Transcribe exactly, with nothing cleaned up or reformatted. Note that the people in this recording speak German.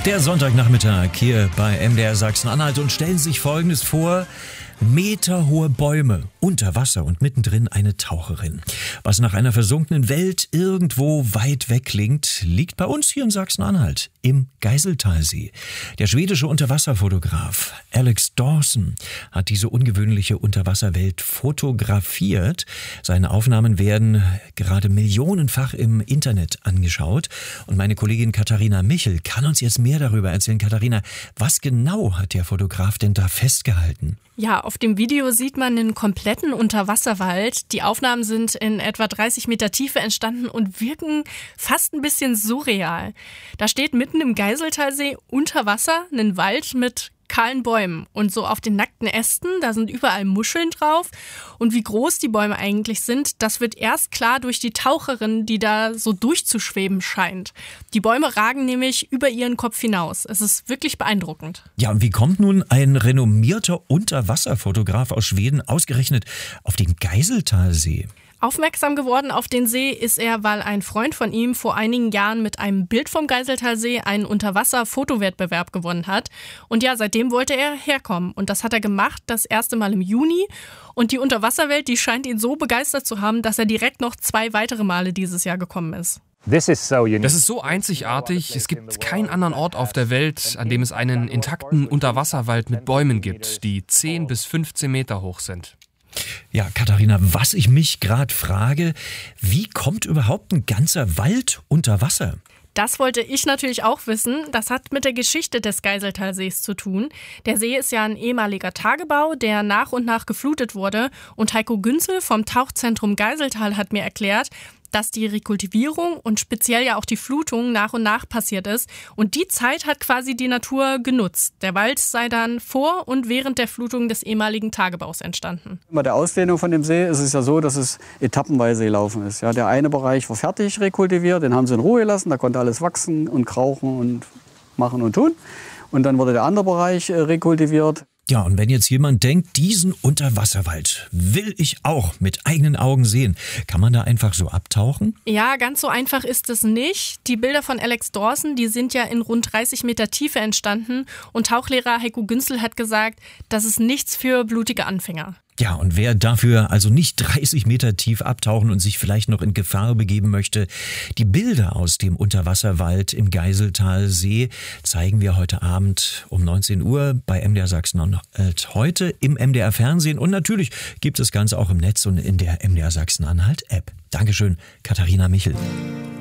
Der Sonntagnachmittag hier bei M D R Sachsen-Anhalt und stellen Sie sich Folgendes vor. Meterhohe Bäume, unter Wasser und mittendrin eine Taucherin. Was nach einer versunkenen Welt irgendwo weit weg klingt, liegt bei uns hier in Sachsen-Anhalt, im Geiseltalsee. Der schwedische Unterwasserfotograf Alex Dawson hat diese ungewöhnliche Unterwasserwelt fotografiert. Seine Aufnahmen werden gerade millionenfach im Internet angeschaut. Und meine Kollegin Katharina Michel kann uns jetzt mehr darüber erzählen. Katharina, was genau hat der Fotograf denn da festgehalten? Ja, auf dem Video sieht man einen kompletten Unterwasserwald. Die Aufnahmen sind in etwa dreißig Meter Tiefe entstanden und wirken fast ein bisschen surreal. Da steht mitten im Geiseltalsee unter Wasser ein Wald mit kahlen Bäumen. Und so auf den nackten Ästen, da sind überall Muscheln drauf. Und wie groß die Bäume eigentlich sind, das wird erst klar durch die Taucherin, die da so durchzuschweben scheint. Die Bäume ragen nämlich über ihren Kopf hinaus. Es ist wirklich beeindruckend. Ja, und wie kommt nun ein renommierter Unterwasserfotograf aus Schweden ausgerechnet auf den Geiseltalsee? Aufmerksam geworden auf den See ist er, weil ein Freund von ihm vor einigen Jahren mit einem Bild vom Geiseltalsee einen Unterwasser-Fotowettbewerb gewonnen hat. Und ja, seitdem wollte er herkommen. Und das hat er gemacht, das erste Mal im Juni. Und die Unterwasserwelt, die scheint ihn so begeistert zu haben, dass er direkt noch zwei weitere Male dieses Jahr gekommen ist. Das ist so einzigartig. Es gibt keinen anderen Ort auf der Welt, an dem es einen intakten Unterwasserwald mit Bäumen gibt, die zehn bis fünfzehn Meter hoch sind. Ja, Katharina, was ich mich gerade frage, wie kommt überhaupt ein ganzer Wald unter Wasser? Das wollte ich natürlich auch wissen. Das hat mit der Geschichte des Geiseltalsees zu tun. Der See ist ja ein ehemaliger Tagebau, der nach und nach geflutet wurde. Und Heiko Günzel vom Tauchzentrum Geiseltal hat mir erklärt, dass die Rekultivierung und speziell ja auch die Flutung nach und nach passiert ist. Und die Zeit hat quasi die Natur genutzt. Der Wald sei dann vor und während der Flutung des ehemaligen Tagebaus entstanden. Bei der Ausdehnung von dem See ist es ja so, dass es etappenweise gelaufen ist. Ja, der eine Bereich war fertig rekultiviert, den haben sie in Ruhe gelassen, da konnte alles wachsen und krauchen und machen und tun. Und dann wurde der andere Bereich rekultiviert. Ja, und wenn jetzt jemand denkt, diesen Unterwasserwald will ich auch mit eigenen Augen sehen, kann man da einfach so abtauchen? Ja, ganz so einfach ist es nicht. Die Bilder von Alex Dawson, die sind ja in rund dreißig Meter Tiefe entstanden. Und Tauchlehrer Heiko Günzel hat gesagt, das ist nichts für blutige Anfänger. Ja, und wer dafür also nicht dreißig Meter tief abtauchen und sich vielleicht noch in Gefahr begeben möchte, die Bilder aus dem Unterwasserwald im Geiseltalsee zeigen wir heute Abend um neunzehn Uhr bei M D R Sachsen-Anhalt heute im M D R Fernsehen. Und natürlich gibt es das Ganze auch im Netz und in der M D R Sachsen-Anhalt App. Dankeschön, Katharina Michel.